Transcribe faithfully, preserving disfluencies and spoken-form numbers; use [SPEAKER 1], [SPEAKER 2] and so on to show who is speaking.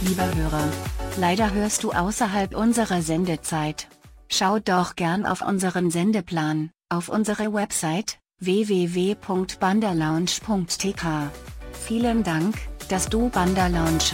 [SPEAKER 1] Lieber Hörer, leider hörst du außerhalb unserer Sendezeit. Schau doch gern auf unseren Sendeplan, auf unsere Website w w w punkt bandalounge punkt t k. Vielen Dank, dass du Bandalounge